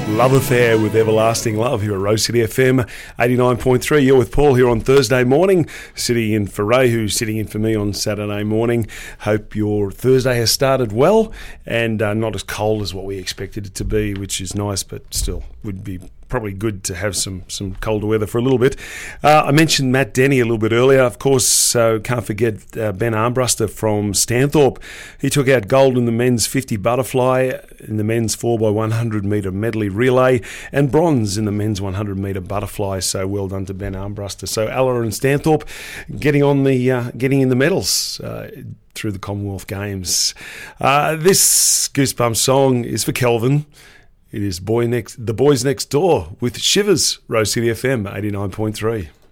Love Affair with Everlasting Love here at Rose City FM 89.3. You're with Paul here on Thursday morning, sitting in for Ray, who's sitting in for me on Saturday morning. Hope your Thursday has started well and not as cold as what we expected it to be, which is nice, but still would be probably good to have some colder weather for a little bit. I mentioned Matt Denny a little bit earlier. Of course, can't forget Ben Armbruster from Stanthorpe. He took out gold in the men's 50 butterfly, in the men's 4x100 metre medley relay, and bronze in the men's 100 metre butterfly. So well done to Ben Armbruster. So Ella and Stanthorpe getting in the medals through the Commonwealth Games. This Goosebumps song is for Kelvin. It is The Boys Next Door with Shivers, Rose City FM 89.3.